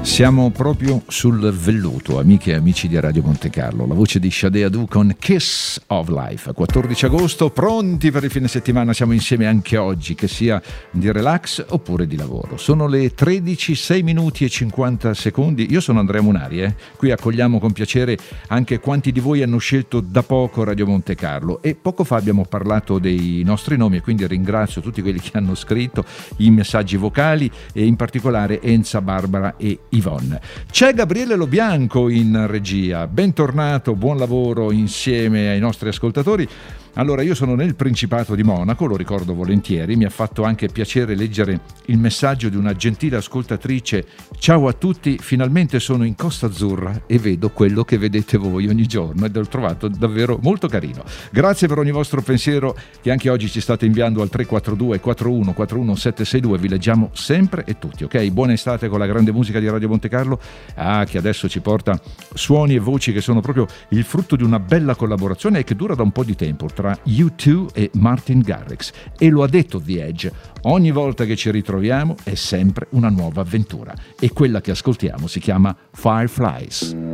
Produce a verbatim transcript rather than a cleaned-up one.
Siamo proprio sul velluto, amiche e amici di Radio Monte Carlo. La voce di Sade Adu con Kiss of Life. quattordici agosto, pronti per il fine settimana. Siamo insieme anche oggi, che sia di relax oppure di lavoro. Sono le tredici, sei minuti e cinquanta secondi. Io sono Andrea Munari, eh. Qui accogliamo con piacere anche quanti di voi hanno scelto da poco Radio Monte Carlo. E poco fa abbiamo parlato dei nostri nomi e quindi ringrazio tutti quelli che hanno scritto i messaggi vocali e in particolare Enza, Barbara e Yvonne. C'è Gabriele Lobianco in regia, bentornato, buon lavoro insieme ai nostri ascoltatori. Allora, io sono nel Principato di Monaco, lo ricordo volentieri, mi ha fatto anche piacere leggere il messaggio di una gentile ascoltatrice. Ciao a tutti, finalmente sono in Costa Azzurra e vedo quello che vedete voi ogni giorno ed ho trovato davvero molto carino. Grazie per ogni vostro pensiero che anche oggi ci state inviando al tre quattro due quattro uno quattro uno sette sei due, vi leggiamo sempre e tutti, ok? Buona estate con la grande musica di Radio Monte Carlo, ah, che adesso ci porta suoni e voci che sono proprio il frutto di una bella collaborazione e che dura da un po' di tempo tra U due e Martin Garrix, e lo ha detto The Edge: ogni volta che ci ritroviamo è sempre una nuova avventura, e quella che ascoltiamo si chiama Fireflies.